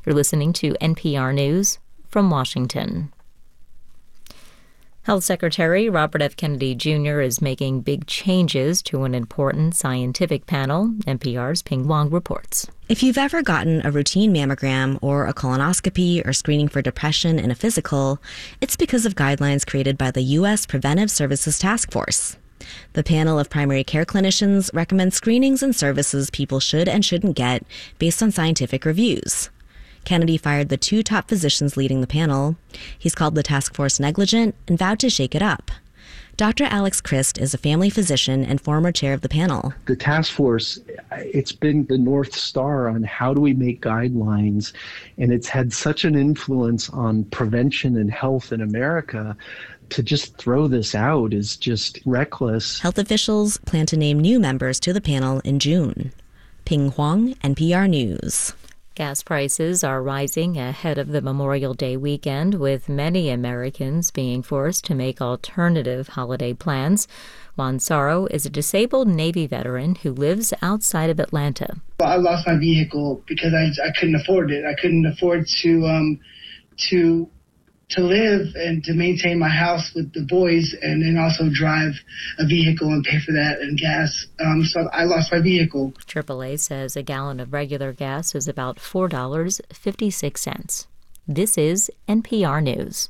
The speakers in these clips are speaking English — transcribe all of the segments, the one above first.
You're listening to NPR News from Washington. Health Secretary Robert F. Kennedy Jr. is making big changes to an important scientific panel. NPR's Ping Wong reports. If you've ever gotten a routine mammogram or a colonoscopy or screening for depression in a physical, it's because of guidelines created by the U.S. Preventive Services Task Force. The panel of primary care clinicians recommends screenings and services people should and shouldn't get based on scientific reviews. Kennedy fired the 2 top physicians leading the panel. He's called the task force negligent and vowed to shake it up. Dr. Alex Christ is a family physician and former chair of the panel. The task force, it's been the North Star on how do we make guidelines, and it's had such an influence on prevention and health in America. To just throw this out is just reckless. Health officials plan to name new members to the panel in June. Ping Huang, NPR News. Gas prices are rising ahead of the Memorial Day weekend, with many Americans being forced to make alternative holiday plans. Juan Saro is a disabled Navy veteran who lives outside of Atlanta. I lost my vehicle because I couldn't afford it. I couldn't afford to live and to maintain my house with the boys and then also drive a vehicle and pay for that and gas. So I lost my vehicle. AAA says a gallon of regular gas is about $4.56. This is NPR News.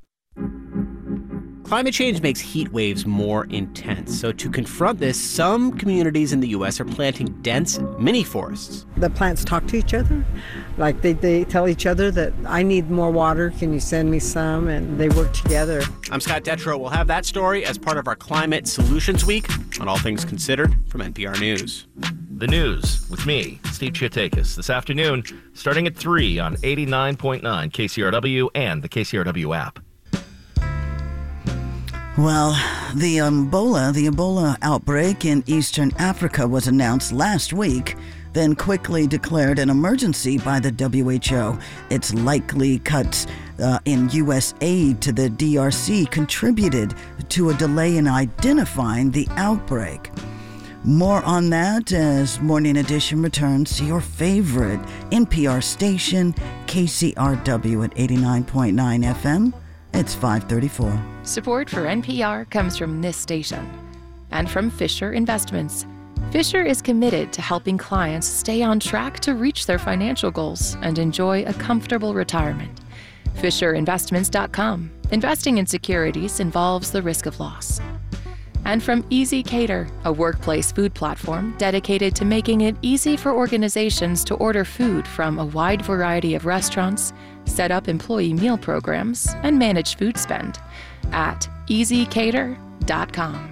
Climate change makes heat waves more intense. So to confront this, some communities in the U.S. are planting dense mini forests. The plants talk to each other. Like they tell each other that I need more water. Can you send me some? And they work together. I'm Scott Detrow. We'll have that story as part of our Climate Solutions Week on All Things Considered from NPR News. The news with me, Steve Chiotakis, this afternoon, starting at 3 on 89.9 KCRW and the KCRW app. Well, the Ebola outbreak in Eastern Africa was announced last week, then quickly declared an emergency by the WHO. Its likely cuts in U.S. aid to the DRC contributed to a delay in identifying the outbreak. More on that as Morning Edition returns to your favorite NPR station, KCRW at 89.9 FM. It's 5:34. Support for NPR comes from this station and from Fisher Investments. Fisher is committed to helping clients stay on track to reach their financial goals and enjoy a comfortable retirement. FisherInvestments.com. Investing in securities involves the risk of loss. And from Easy Cater, a workplace food platform dedicated to making it easy for organizations to order food from a wide variety of restaurants, set up employee meal programs, and manage food spend at easycater.com.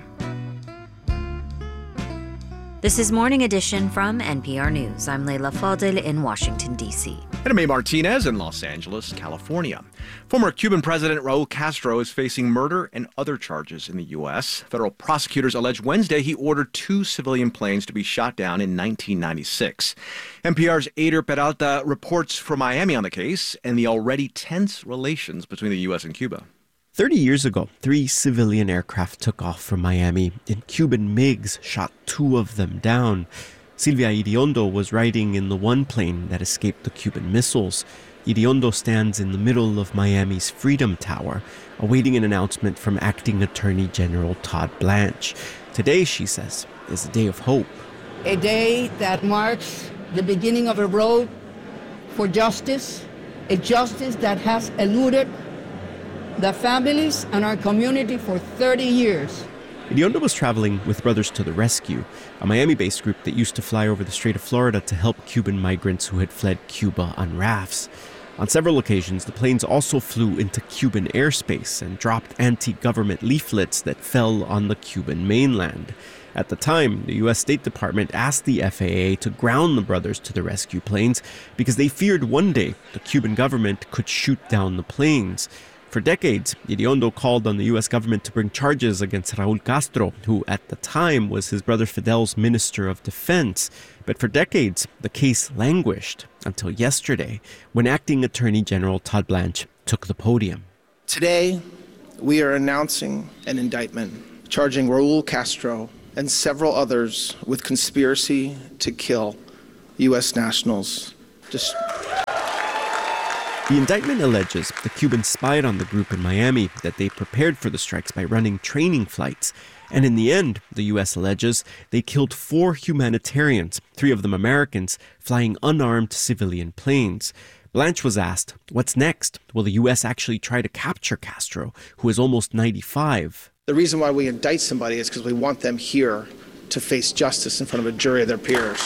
This is Morning Edition from NPR News. I'm Leila Fadel in Washington, D.C. And I'm May Martinez in Los Angeles, California. Former Cuban President Raul Castro is facing murder and other charges in the U.S. Federal prosecutors allege Wednesday he ordered 2 civilian planes to be shot down in 1996. NPR's Ader Peralta reports from Miami on the case and the already tense relations between the U.S. and Cuba. 30 years ago, 3 civilian aircraft took off from Miami, and Cuban MiGs shot 2 of them down. Silvia Iriondo was riding in the one plane that escaped the Cuban missiles. Iriondo stands in the middle of Miami's Freedom Tower, awaiting an announcement from Acting Attorney General Todd Blanche. Today, she says, is a day of hope. A day that marks the beginning of a road for justice, a justice that has eluded the families and our community for 30 years. Iriondo was traveling with Brothers to the Rescue, a Miami-based group that used to fly over the Strait of Florida to help Cuban migrants who had fled Cuba on rafts. On several occasions, the planes also flew into Cuban airspace and dropped anti-government leaflets that fell on the Cuban mainland. At the time, the U.S. State Department asked the FAA to ground the Brothers to the Rescue planes because they feared one day the Cuban government could shoot down the planes. For decades, Iriondo called on the U.S. government to bring charges against Raul Castro, who at the time was his brother Fidel's Minister of Defense. But for decades, the case languished until yesterday, when Acting Attorney General Todd Blanche took the podium. Today, we are announcing an indictment charging Raul Castro and several others with conspiracy to kill U.S. nationals. The indictment alleges the Cubans spied on the group in Miami, that they prepared for the strikes by running training flights. And in the end, the U.S. alleges, they killed 4 humanitarians, 3 of them Americans, flying unarmed civilian planes. Blanche was asked, what's next? Will the U.S. actually try to capture Castro, who is almost 95? The reason why we indict somebody is because we want them here to face justice in front of a jury of their peers.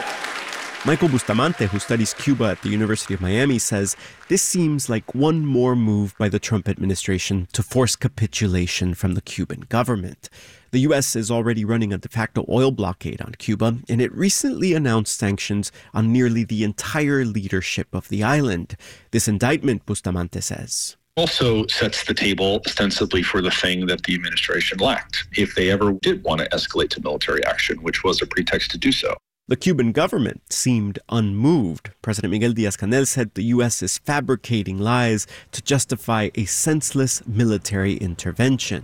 Michael Bustamante, who studies Cuba at the University of Miami, says this seems like one more move by the Trump administration to force capitulation from the Cuban government. The U.S. is already running a de facto oil blockade on Cuba, and it recently announced sanctions on nearly the entire leadership of the island. This indictment, Bustamante says, also sets the table ostensibly for the thing that the administration lacked, if they ever did want to escalate to military action, which was a pretext to do so. The Cuban government seemed unmoved. President Miguel Díaz-Canel said the U.S. is fabricating lies to justify a senseless military intervention.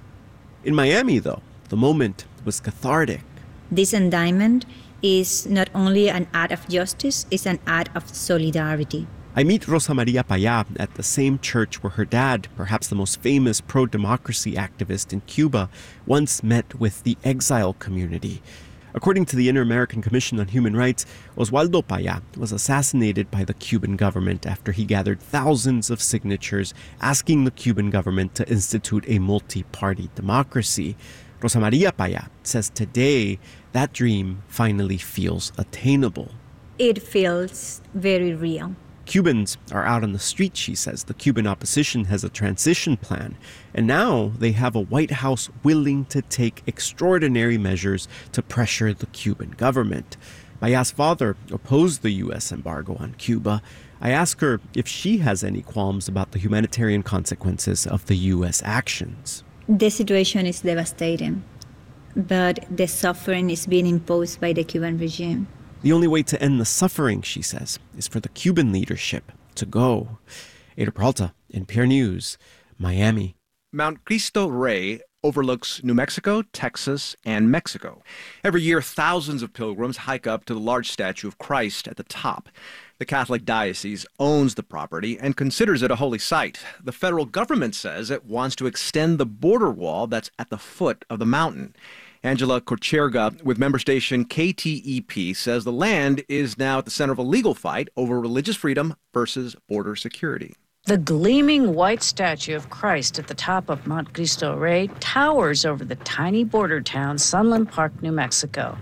In Miami, though, the moment was cathartic. This indictment is not only an act of justice, it's an act of solidarity. I meet Rosa Maria Payá at the same church where her dad, perhaps the most famous pro-democracy activist in Cuba, once met with the exile community. According to the Inter-American Commission on Human Rights, Oswaldo Payá was assassinated by the Cuban government after he gathered thousands of signatures asking the Cuban government to institute a multi-party democracy. Rosa Maria Payá says today that dream finally feels attainable. It feels very real. Cubans are out on the street, she says. The Cuban opposition has a transition plan, and now they have a White House willing to take extraordinary measures to pressure the Cuban government. Payá's father opposed the U.S. embargo on Cuba. I ask her if she has any qualms about the humanitarian consequences of the U.S. actions. The situation is devastating, but the suffering is being imposed by the Cuban regime. The only way to end the suffering, she says, is for the Cuban leadership to go. Ada Peralta, NPR News, Miami. Mount Cristo Rey overlooks New Mexico, Texas, and Mexico. Every year, thousands of pilgrims hike up to the large statue of Christ at the top. The Catholic Diocese owns the property and considers it a holy site. The federal government says it wants to extend the border wall that's at the foot of the mountain. Angela Corcherga with member station KTEP says the land is now at the center of a legal fight over religious freedom versus border security. The gleaming white statue of Christ at the top of Mount Cristo Rey towers over the tiny border town Sunland Park, New Mexico.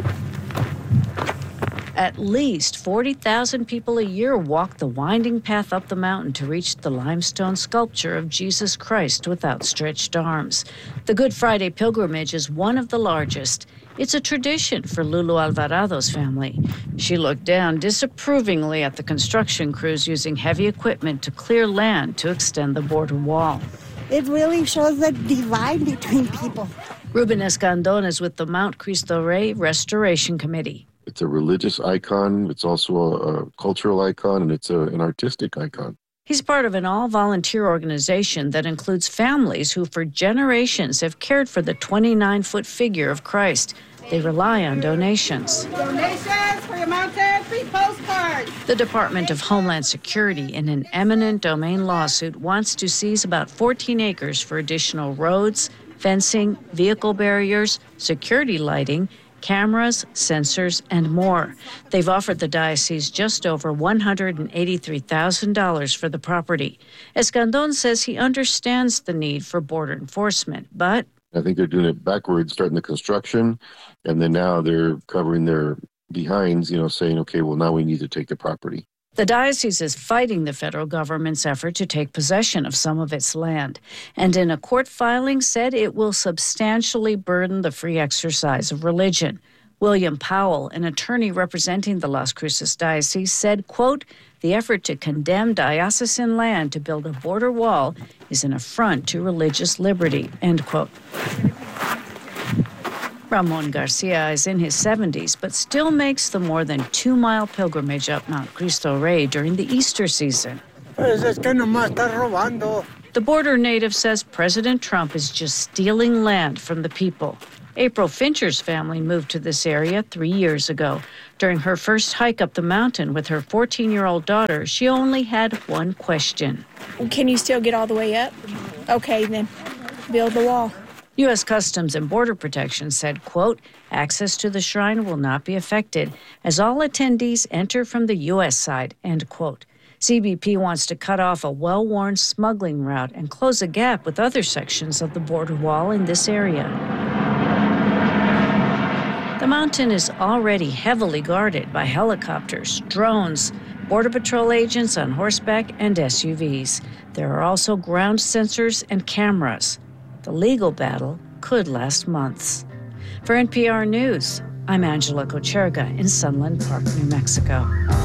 At least 40,000 people a year walk the winding path up the mountain to reach the limestone sculpture of Jesus Christ with outstretched arms. The Good Friday pilgrimage is one of the largest. It's a tradition for Lulu Alvarado's family. She looked down disapprovingly at the construction crews using heavy equipment to clear land to extend the border wall. It really shows the divide between people. Ruben Escandon is with the Mount Cristo Rey Restoration Committee. It's a religious icon, it's also a cultural icon, and it's an artistic icon. He's part of an all-volunteer organization that includes families who for generations have cared for the 29-foot figure of Christ. They rely on donations. Donations for your mountain free postcards. The Department of Homeland Security, in an eminent domain lawsuit, wants to seize about 14 acres for additional roads, fencing, vehicle barriers, security lighting, cameras, sensors, and more. They've offered the diocese just over $183,000 for the property. Escandon says he understands the need for border enforcement, but I think they're doing it backwards, starting the construction, and then now they're covering their behinds, saying, okay, well, now we need to take the property. The diocese is fighting the federal government's effort to take possession of some of its land, and in a court filing said it will substantially burden the free exercise of religion. William Powell, an attorney representing the Las Cruces Diocese, said, quote, "The effort to condemn diocesan land to build a border wall is an affront to religious liberty," end quote. Ramon Garcia is in his 70s, but still makes the more than 2-mile pilgrimage up Mount Cristo Rey during the Easter season. The border native says President Trump is just stealing land from the people. April Fincher's family moved to this area 3 years ago. During her first hike up the mountain with her 14-year-old daughter, she only had one question. Can you still get all the way up? Okay, then build the wall. U.S. Customs and Border Protection said, quote, access to the shrine will not be affected as all attendees enter from the U.S. side, end quote. CBP wants to cut off a well-worn smuggling route and close a gap with other sections of the border wall in this area. The mountain is already heavily guarded by helicopters, drones, Border Patrol agents on horseback, and SUVs. There are also ground sensors and cameras. The legal battle could last months. For NPR News, I'm Angela Kocherga in Sunland Park, New Mexico.